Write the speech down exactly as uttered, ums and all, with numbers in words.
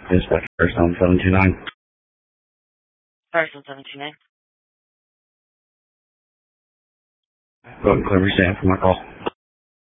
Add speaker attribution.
Speaker 1: Dispatch, Firestone seven two nine.
Speaker 2: Firestone seven two nine.
Speaker 1: Go ahead and clear me stand for my call.